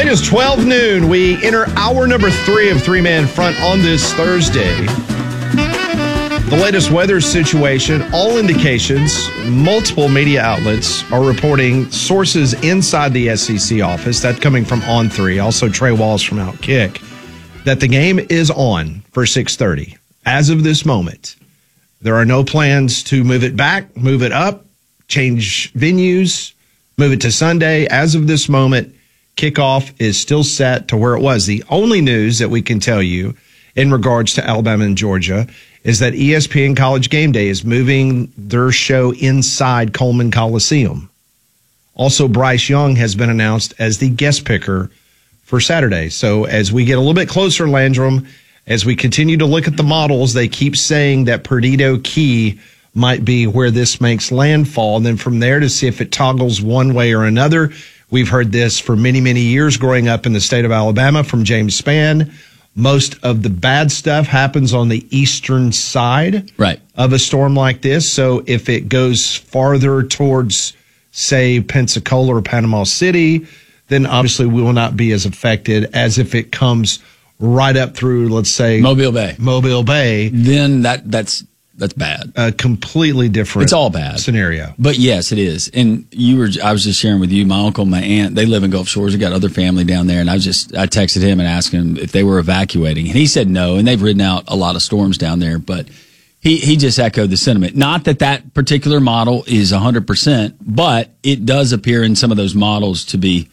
is 12 noon. We enter hour number 3 of Three Man Front on this Thursday. The latest weather situation, all indications, multiple media outlets are reporting sources inside the SEC office, that coming from On3, also Trey Walls from Outkick, that the game is on for 6:30. As of this moment, there are no plans to move it back, move it up, change venues, move it to Sunday. As of this moment, kickoff is still set to where it was. The only news that we can tell you in regards to Alabama and Georgia is that ESPN College Game Day is moving their show inside Coleman Coliseum. Also, Bryce Young has been announced as the guest picker for Saturday. So as we get a little bit closer, Landrum, as we continue to look at the models, they keep saying that Perdido Key might be where this makes landfall. And then from there to see if it toggles one way or another. We've heard this for many, many years growing up in the state of Alabama from James Spann. Most of the bad stuff happens on the eastern side of a storm like this. So if it goes farther towards, say, Pensacola or Panama City, then obviously we will not be as affected as if it comes right up through, let's say, Mobile Bay. Then that's bad. A completely different. It's all bad scenario. But yes, it is. And I was just sharing with you, my uncle, my aunt, they live in Gulf Shores. They got other family down there. And I texted him and asked him if they were evacuating. And he said no. And they've ridden out a lot of storms down there. But he just echoed the sentiment. Not that particular model is 100%, but it does appear in some of those models to be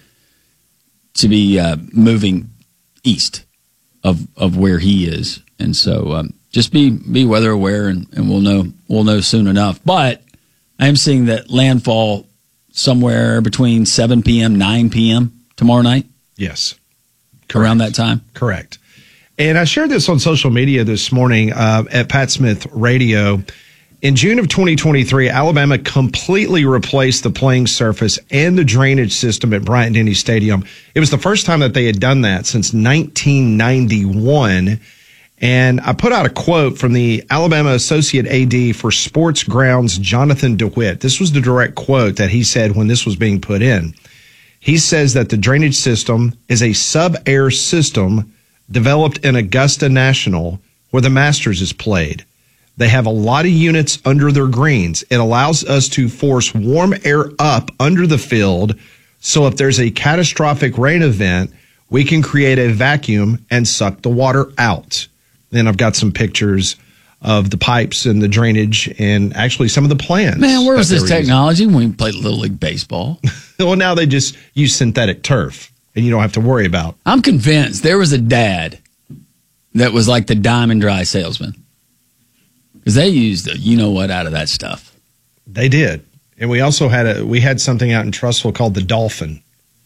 moving east of where he is. And so, just be weather aware, and we'll know soon enough. But I am seeing that landfall somewhere between 7 p.m., 9 p.m. tomorrow night. Yes. Correct. Around that time. Correct. And I shared this on social media this morning at Pat Smith Radio. In June of 2023, Alabama completely replaced the playing surface and the drainage system at Bryant-Denny Stadium. It was the first time that they had done that since 1991. And I put out a quote from the Alabama Associate AD for Sports Grounds, Jonathan DeWitt. This was the direct quote that he said when this was being put in. He says that the drainage system is a sub-air system developed in Augusta National where the Masters is played. They have a lot of units under their greens. It allows us to force warm air up under the field, so if there's a catastrophic rain event, we can create a vacuum and suck the water out. Then I've got some pictures of the pipes and the drainage and actually some of the plans. Man, where was this technology when we played Little League Baseball? Well, now they just use synthetic turf, and you don't have to worry about. I'm convinced there was a dad that was like the Diamond Dry salesman. Because they used the out of that stuff. They did. And we also had something out in Trussville called the Dolphin.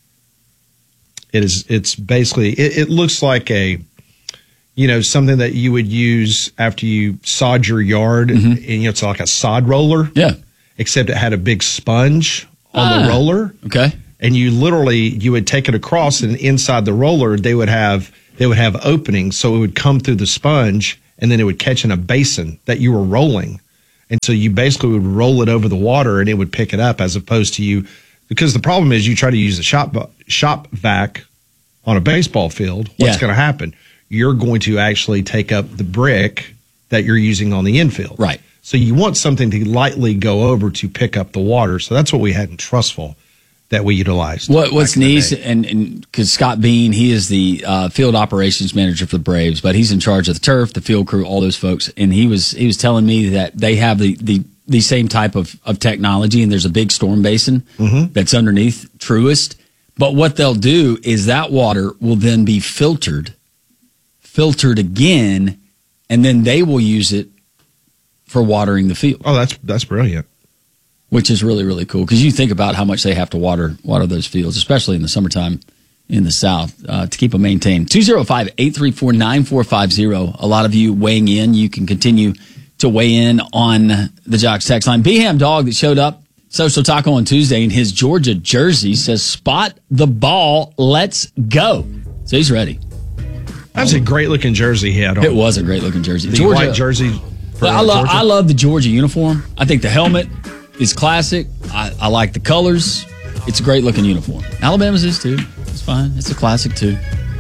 It's basically, it looks like something that you would use after you sod your yard. Mm-hmm. And it's like a sod roller. Yeah. Except it had a big sponge on the roller. Okay. And you would take it across, and inside the roller, they would have openings. So it would come through the sponge, and then it would catch in a basin that you were rolling. And so you basically would roll it over the water, and it would pick it up, as opposed to because the problem is you try to use a shop vac on a baseball field. What's going to happen? You're going to actually take up the brick that you're using on the infield. Right. So you want something to lightly go over to pick up the water. So that's what we had in Trussville that we utilized. What's neat, and because Scott Bean, he is the field operations manager for the Braves, but he's in charge of the turf, the field crew, all those folks. And he was telling me that they have the same type of technology, and there's a big storm basin that's underneath Truist. But what they'll do is that water will then be filtered again, and then they will use it for watering the field. Oh, that's brilliant. Which is really, really cool, because you think about how much they have to water those fields, especially in the summertime in the South, to keep them maintained. 205-834-9450. A lot of you weighing in. You can continue to weigh in on the Jocks text line. Beham Dog that showed up, Social Taco on Tuesday, in his Georgia jersey says, "Spot the ball, let's go." So he's ready. That's a great-looking jersey he had on. It was a great-looking jersey. The Georgia, white jersey. I love the Georgia uniform. I think the helmet is classic. I like the colors. It's a great-looking uniform. Alabama's is, too. It's fine. It's a classic, too.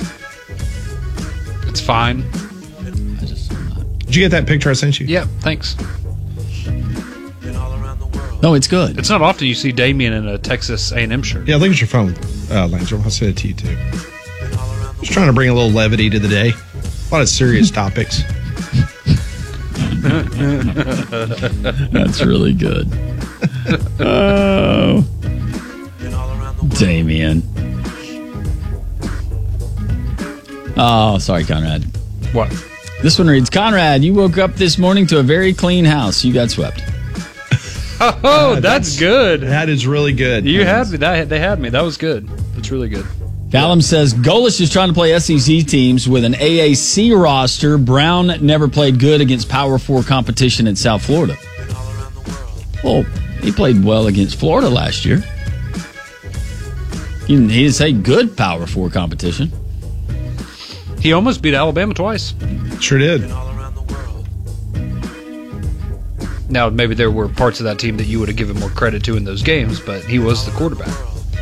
It's fine. Did you get that picture I sent you? Yeah, thanks. No, it's good. It's not often you see Damien in a Texas A&M shirt. Yeah, look at your phone, Langer. I'll send it to you, too. Just trying to bring a little levity to the day. A lot of serious topics. That's really good. Oh, Damien. Oh, sorry, Conrad. What? This one reads, Conrad, you woke up this morning to a very clean house. You got swept. That's good. That is really good. You had me. They had me. That was good. That's really good. Callum says, Golis is trying to play SEC teams with an AAC roster. Brown never played good against Power 4 competition in South Florida. Well, he played well against Florida last year. He didn't say good Power 4 competition. He almost beat Alabama twice. Sure did. Now, maybe there were parts of that team that you would have given more credit to in those games, but he was the quarterback.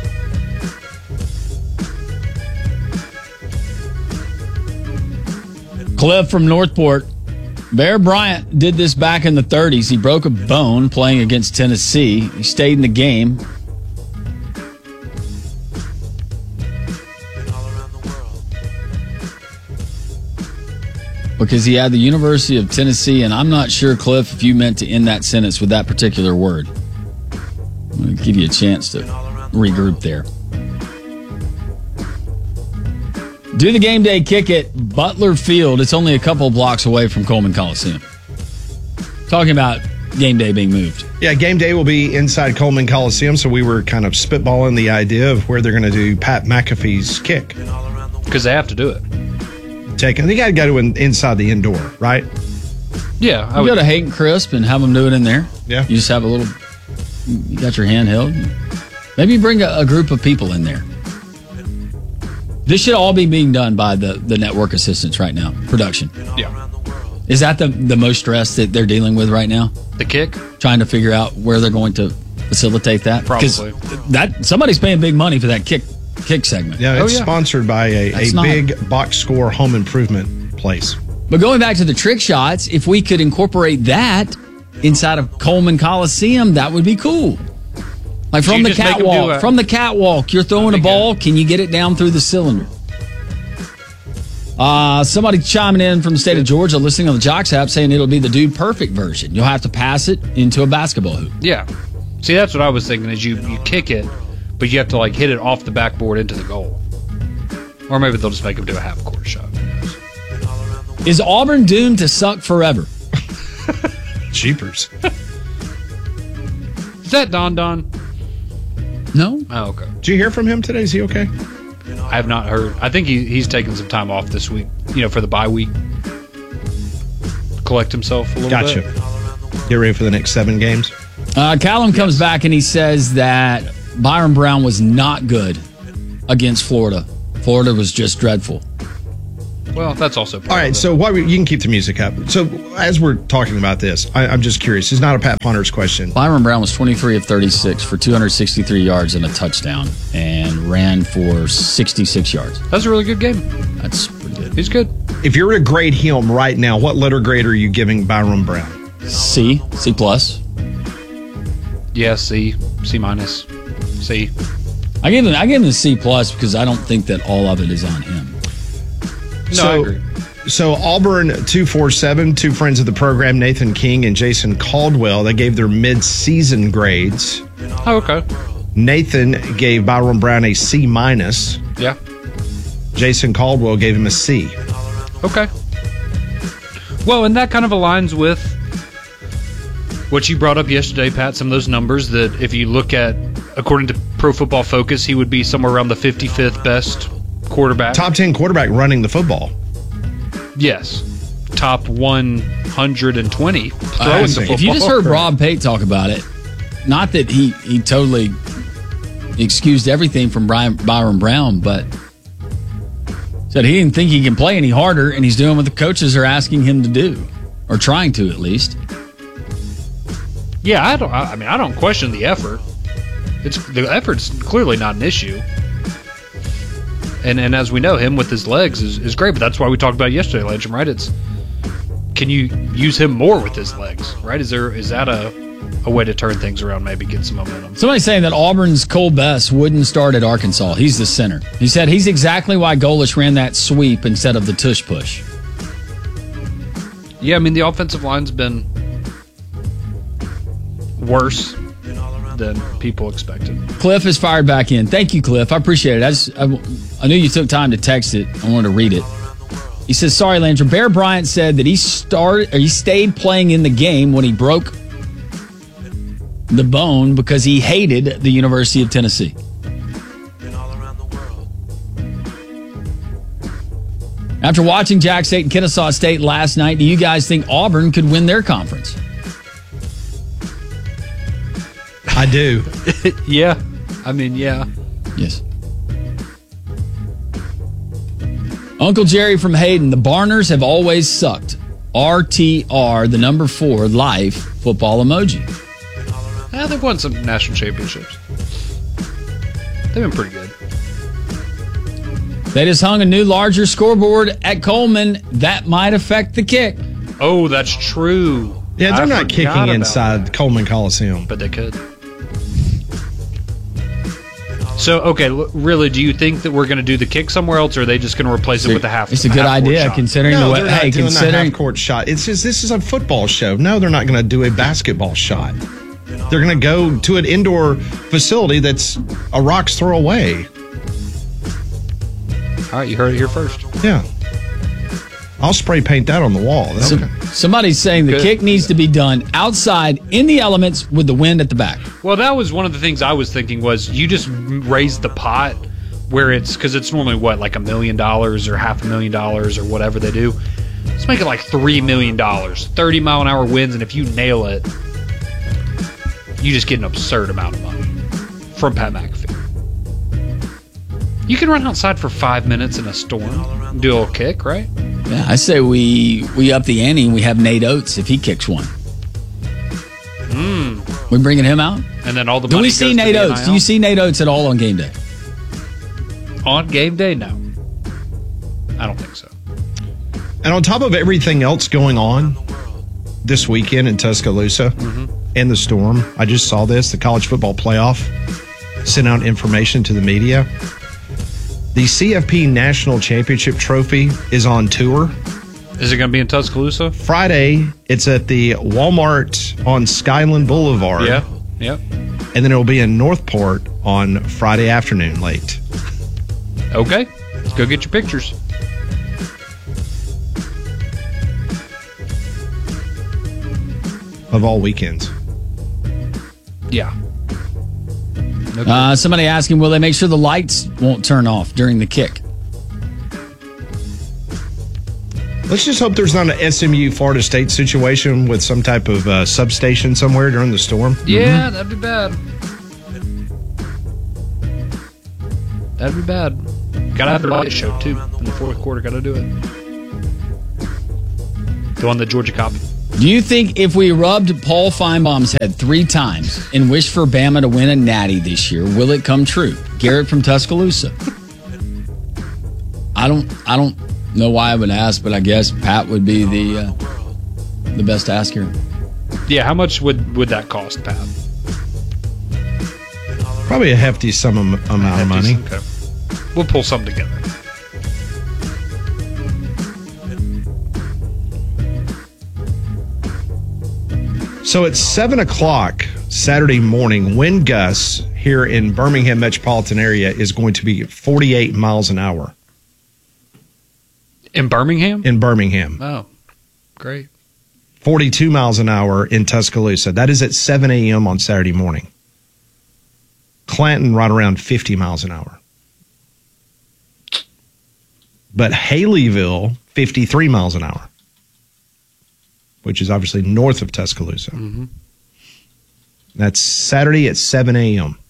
Cliff from Northport. Bear Bryant did this back in the 30s. He broke a bone playing against Tennessee. He stayed in the game. Because he had the University of Tennessee, and I'm not sure, Cliff, if you meant to end that sentence with that particular word. I'm going to give you a chance to regroup there. Do the game day kick at Butler Field. It's only a couple blocks away from Coleman Coliseum. Talking about game day being moved. Yeah, game day will be inside Coleman Coliseum, so we were kind of spitballing the idea of where they're going to do Pat McAfee's kick. Because they have to do it. They got to go inside the indoor, right? Yeah. You go to Hayden Crisp and have them do it in there. Yeah. You just have a little, you got your handheld. Maybe bring a group of people in there. This should all be being done by the network assistants right now, production. Yeah. Is that the most stress that they're dealing with right now? The kick? Trying to figure out where they're going to facilitate that? Probably. That somebody's paying big money for that kick segment. Yeah, it's sponsored by a big box score home improvement place. But going back to the trick shots, if we could incorporate that inside of Coleman Coliseum, that would be cool. Like from the catwalk, you're throwing a ball. Can you get it down through the cylinder? Somebody chiming in from the state of Georgia, listening on the Jocks app, saying it'll be the Dude Perfect version. You'll have to pass it into a basketball hoop. Yeah. See, that's what I was thinking, is you kick it, but you have to hit it off the backboard into the goal. Or maybe they'll just make them do a half-court shot. Is Auburn doomed to suck forever? Jeepers. Is that Don? No. Oh, okay. Did you hear from him today? Is he okay? I have not heard. I think he's taking some time off this week, for the bye week. Collect himself a little bit. Gotcha. Get ready for the next 7 games. Callum comes back and he says that Byron Brown was not good against Florida. Florida was just dreadful. Well, that's also part all right. So you can keep the music up. So as we're talking about this, I'm just curious. It's not a Pat Ponder's question. Byron Brown was 23 of 36 for 263 yards and a touchdown, and ran for 66 yards. That's a really good game. That's pretty good. He's good. If you were to grade him right now, what letter grade are you giving Byron Brown? C plus. Yeah, C minus, C. I gave him a C plus because I don't think that all of it is on him. No, I agree. So Auburn 247, two friends of the program, Nathan King and Jason Caldwell, they gave their mid-season grades. Oh, okay. Nathan gave Byron Brown a C minus. Yeah. Jason Caldwell gave him a C. Okay. Well, and that kind of aligns with what you brought up yesterday, Pat, some of those numbers that if you look at, according to Pro Football Focus, he would be somewhere around the 55th best quarterback. Top 10 quarterback running the football. Yes. Top 120 throwing the football. If you just heard Rob Pate talk about it, not that he totally excused everything from Byron Brown, but said he didn't think he can play any harder, and he's doing what the coaches are asking him to do, or trying to at least. Yeah, I don't question the effort. The effort's clearly not an issue. And as we know, him with his legs is great, but that's why we talked about it yesterday, Legend, right? It's, can you use him more with his legs, right? Is that a way to turn things around, maybe get some momentum? Somebody's saying that Auburn's Cole Best wouldn't start at Arkansas. He's the center. He said he's exactly why Golesh ran that sweep instead of the tush push. Yeah, I mean, the offensive line's been worse than people expected. Cliff is fired back in. Thank you, Cliff. I appreciate it. I knew you took time to text it. I wanted to read it. He says, sorry, Landry. Bear Bryant said that he stayed playing in the game when he broke the bone because he hated the University of Tennessee. After watching Jack State and Kennesaw State last night, do you guys think Auburn could win their conference? I do. Yeah. I mean, yeah. Yes. Uncle Jerry from Hayden, the Barners have always sucked. RTR, the number 4, life, football emoji. Yeah, they've won some national championships. They've been pretty good. They just hung a new, larger scoreboard at Coleman. That might affect the kick. Oh, that's true. Yeah, they're not kicking about inside that. Coleman Coliseum. But they could. So, okay, really, do you think that we're going to do the kick somewhere else, or are they just going to replace it with a half? It's a good idea, shot? considering No, the they're way. not Hey, doing a considering half-court shot. It's just, this is a football show. No, they're not going to do a basketball shot. They're going to go to an indoor facility that's a rock's throw away. All right, you heard it here first. Yeah. I'll spray paint that on the wall. Somebody's saying the Good. kick needs to be done outside in the elements with the wind at the back. Well, that was one of the things I was thinking was you just raise the pot where it's, because it's normally what, like $1 million or $500,000 or whatever they do. Let's make it like $3 million, 30 mile an hour winds, and if you nail it, you just get an absurd amount of money from Pat McAfee. You can run outside for 5 minutes in a storm and do a little kick, right? Yeah, I say we up the ante and we have Nate Oates if he kicks one. We bringing him out? And then all the Do money we see goes to Nate the Oates? NIL? Do you see Nate Oates at all on game day? On game day? No. I don't think so. And on top of everything else going on this weekend in Tuscaloosa and the Storm, I just saw this. The College Football Playoff sent out information to the media. The CFP National Championship Trophy is on tour. Is it going to be in Tuscaloosa? Friday, it's at the Walmart on Skyland Boulevard. Yeah. Yep. And then it will be in Northport on Friday afternoon late. Okay. Let's go get your pictures. Of all weekends. Yeah. Okay. Somebody asking, will they make sure the lights won't turn off during the kick? Let's just hope there's not an SMU Florida State situation with some type of substation somewhere during the storm. Yeah, that'd be bad. That'd be bad. Gotta have the light show, too, in the fourth quarter. Gotta do it. Go on the Georgia copy. Do you think if we rubbed Paul Feinbaum's head 3 times and wished for Bama to win a natty this year, will it come true? Garrett from Tuscaloosa. I don't know why I would ask, but I guess Pat would be the best to ask here. Yeah, how much would that cost, Pat? Probably a hefty amount of money. Okay. We'll pull something together. So at 7 o'clock Saturday morning, wind gusts here in Birmingham metropolitan area is going to be 48 miles an hour. In Birmingham? In Birmingham. Oh, great. 42 miles an hour in Tuscaloosa. That is at 7 a.m. on Saturday morning. Clanton right around 50 miles an hour. But Haleyville, 53 miles an hour, which is obviously north of Tuscaloosa. Mm-hmm. That's Saturday at 7 a.m.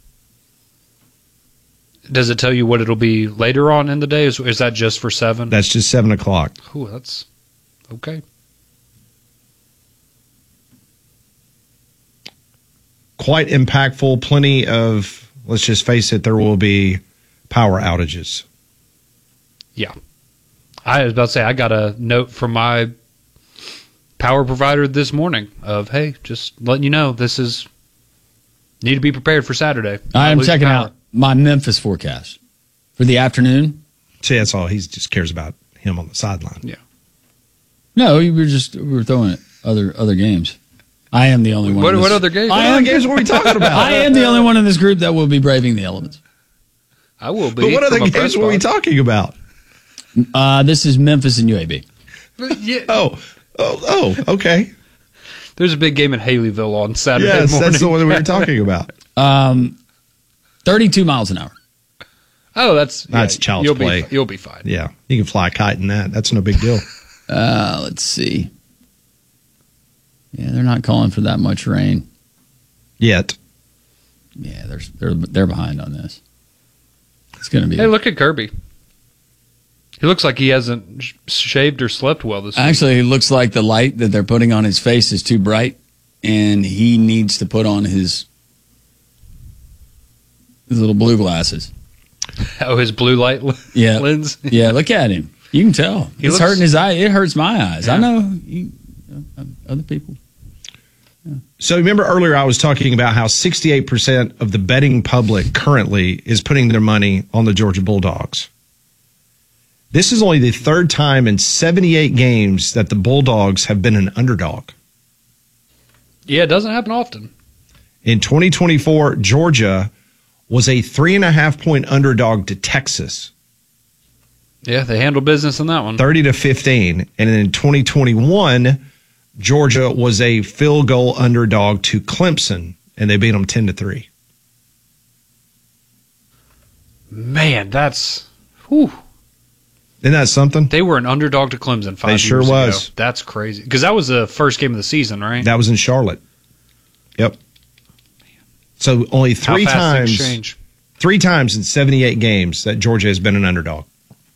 Does it tell you what it'll be later on in the day? Is that just for 7? That's just 7 o'clock. Ooh, that's okay. Quite impactful. Plenty of, let's just face it, there will be power outages Yeah. I was about to say, I got a note from my power provider this morning of, hey, just letting you know, need to be prepared for Saturday. I am checking out my Memphis forecast for the afternoon. See, that's all. He just cares about him on the sideline. Yeah. No, we were throwing it other games. I am the only one. What other games? What other games were we talking about? I am the only one in this group that will be braving the elements. I will be. But what other games were we talking about? This is Memphis and UAB. Yeah. Oh, okay. There's a big game in Haleyville on Saturday morning. Yes, that's the one that we were talking about. 32 miles an hour. Oh, that's child's play. You'll be fine. Yeah, you can fly a kite in that. That's no big deal. Let's see. Yeah, they're not calling for that much rain yet. Yeah, they're behind on this. It's going to be. Hey, look at Kirby. He looks like he hasn't shaved or slept well this week. Actually, it looks like the light that they're putting on his face is too bright, and he needs to put on his little blue glasses. Oh, his blue light lens? Yeah, look at him. You can tell. It's hurting his eye. It hurts my eyes. Yeah. I know. Other people. Yeah. So remember earlier I was talking about how 68% of the betting public currently is putting their money on the Georgia Bulldogs. This is only the third time in 78 games that the Bulldogs have been an underdog. Yeah, it doesn't happen often. In 2024, Georgia was a 3.5-point underdog to Texas. Yeah, they handled business in that one. 30-15. And in 2021, Georgia was a field goal underdog to Clemson, and they beat them 10-3. Man, that's... Whew. Isn't that something? They were an underdog to Clemson 5 years ago. They sure was. That's crazy. Because that was the first game of the season, right? That was in Charlotte. Yep. So only three times in 78 games that Georgia has been an underdog.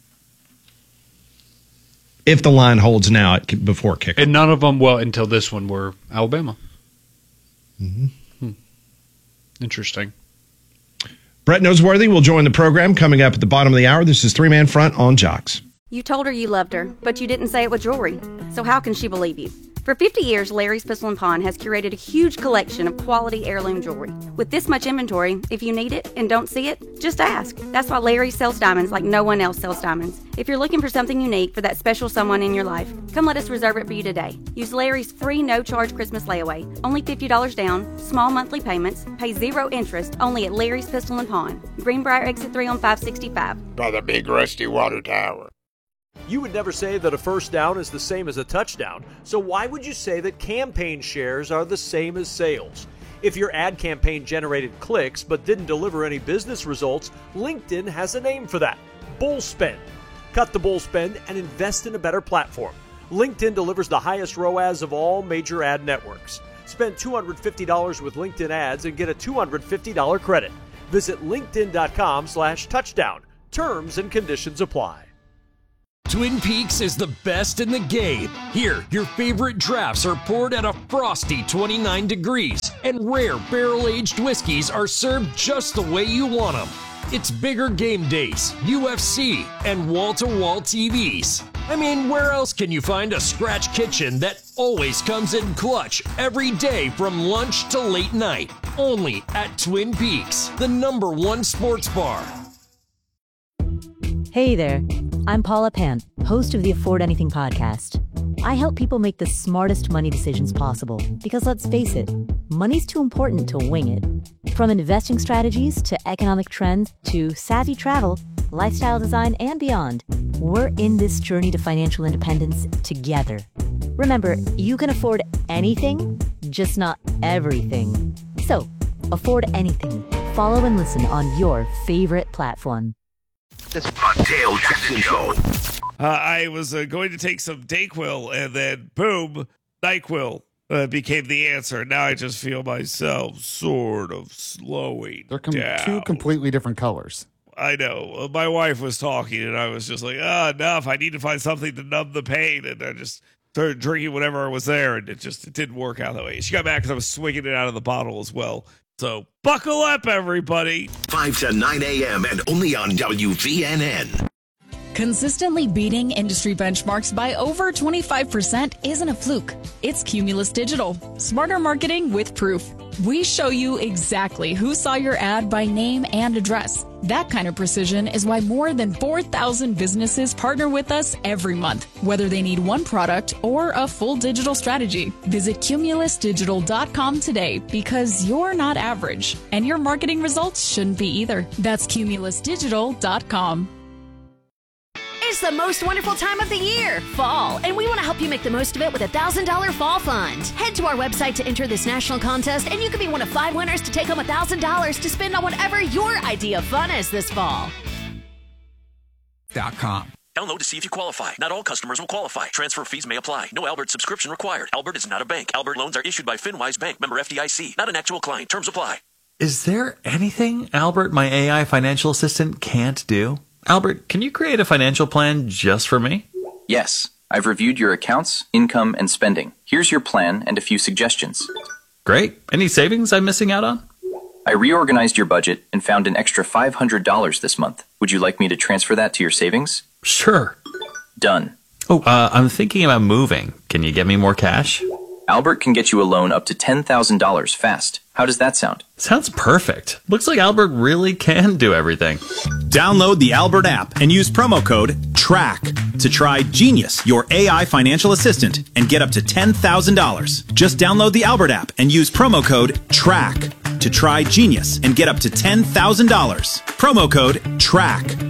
If the line holds now before kickoff. And none of them, well, until this one, were Alabama. Mm-hmm. Interesting. Brett Noseworthy will join the program coming up at the bottom of the hour. This is Three Man Front on Jocks. You told her you loved her, but you didn't say it with jewelry. So how can she believe you? For 50 years, Larry's Pistol & Pawn has curated a huge collection of quality heirloom jewelry. With this much inventory, if you need it and don't see it, just ask. That's why Larry sells diamonds like no one else sells diamonds. If you're looking for something unique for that special someone in your life, come let us reserve it for you today. Use Larry's free no-charge Christmas layaway. Only $50 down, small monthly payments, pay 0 interest, only at Larry's Pistol & Pawn. Greenbrier Exit 3 on 565. By the big rusty water tower. You would never say that a first down is the same as a touchdown, so why would you say that campaign shares are the same as sales? If your ad campaign generated clicks but didn't deliver any business results, LinkedIn has a name for that: bull spend. Cut the bull spend and invest in a better platform. LinkedIn delivers the highest ROAS of all major ad networks. Spend $250 with LinkedIn ads and get a $250 credit. Visit linkedin.com/touchdown. Terms and conditions apply. Twin Peaks is the best in the game. Here, your favorite drafts are poured at a frosty 29 degrees, and rare barrel-aged whiskeys are served just the way you want them. It's bigger game days, UFC, and wall-to-wall TVs. I mean, where else can you find a scratch kitchen that always comes in clutch every day from lunch to late night? Only at Twin Peaks, the #1 sports bar. Hey there, I'm Paula Pant, host of the Afford Anything podcast. I help people make the smartest money decisions possible because, let's face it, money's too important to wing it. From investing strategies to economic trends to savvy travel, lifestyle design, and beyond, we're in this journey to financial independence together. Remember, you can afford anything, just not everything. So, afford anything. Follow and listen on your favorite platform. The Dale Jackson Show. I was going to take some Dayquil, and then boom, NyQuil became the answer. Now I just feel myself sort of slowing down. Two completely different colors. I know. My wife was talking, and I was just like, enough. I need to find something to numb the pain. And I just started drinking whatever was there, and it didn't work out that way. She got mad because I was swinging it out of the bottle as well. So buckle up, everybody. 5 to 9 a.m. and only on WVNN. Consistently beating industry benchmarks by over 25% isn't a fluke. It's Cumulus Digital. Smarter marketing with proof. We show you exactly who saw your ad by name and address. That kind of precision is why more than 4,000 businesses partner with us every month, whether they need one product or a full digital strategy. Visit cumulusdigital.com today because you're not average, and your marketing results shouldn't be either. That's cumulusdigital.com. It's the most wonderful time of the year, fall, and we want to help you make the most of it with a $1,000 fall fund. Head to our website to enter this national contest, and you could be one of 5 winners to take home $1,000 to spend on whatever your idea of fun is this fall. .com. Download to see if you qualify. Not all customers will qualify. Transfer fees may apply. No Albert subscription required. Albert is not a bank. Albert loans are issued by FinWise Bank, member FDIC. Not an actual client. Terms apply. Is there anything Albert, my AI financial assistant, can't do? Albert, can you create a financial plan just for me? Yes. I've reviewed your accounts, income, and spending. Here's your plan and a few suggestions. Great. Any savings I'm missing out on? I reorganized your budget and found an extra $500 this month. Would you like me to transfer that to your savings? Sure. Done. Oh, I'm thinking about moving. Can you get me more cash? Albert can get you a loan up to $10,000 fast. How does that sound? Sounds perfect. Looks like Albert really can do everything. Download the Albert app and use promo code TRACK to try Genius, your AI financial assistant, and get up to $10,000. Just download the Albert app and use promo code TRACK to try Genius and get up to $10,000. Promo code TRACK.